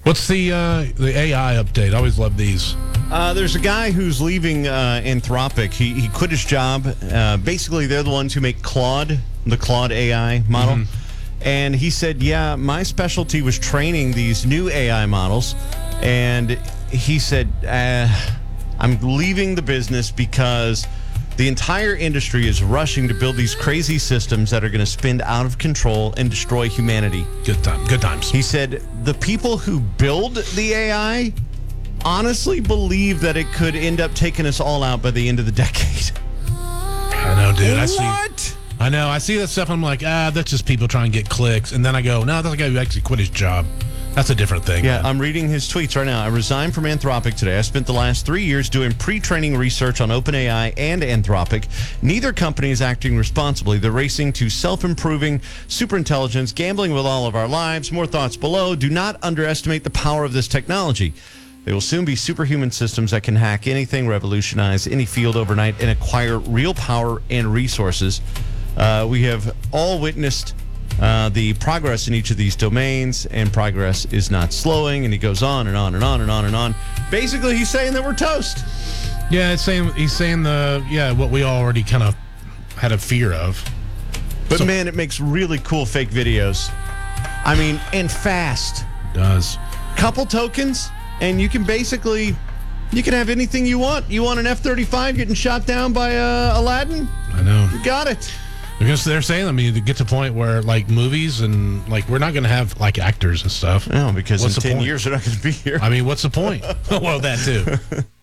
What's the AI update? I always love these. There's a guy who's leaving Anthropic. He quit his job. Basically, they're the ones who make Claude, the Claude AI model. Mm-hmm. And he said, yeah, my specialty was training these new AI models. And he said, I'm leaving the business because the entire industry is rushing to build these crazy systems that are going to spin out of control and destroy humanity. Good times. He said, the people who build the AI honestly believe that it could end up taking us all out by the end of the decade. I know, dude. What? I know. I see that stuff. And I'm like, that's just people trying to get clicks. And then I go, no, that's a guy who actually quit his job. That's a different thing. Yeah, man. I'm reading his tweets right now. I resigned from Anthropic today. I spent the last 3 years doing pre-training research on OpenAI and Anthropic. Neither company is acting responsibly. They're racing to self-improving superintelligence, gambling with all of our lives. More thoughts below. Do not underestimate the power of this technology. They will soon be superhuman systems that can hack anything, revolutionize any field overnight, and acquire real power and resources. We have all witnessed the progress in each of these domains, and progress is not slowing. And he goes on and on and on and on and on. Basically, he's saying that we're toast. Yeah, he's saying what we already kind of had a fear of. But man, it makes really cool fake videos. I mean, and fast. It does. Couple tokens, and you can have anything you want. You want an F-35 getting shot down by Aladdin? I know. You got it. Because they're saying, I mean, to get to the point where, like, movies and, like, we're not going to have, like, actors and stuff. No, because What's in the 10 point? years, they're not going to be here. I mean, what's the point? Well, that too.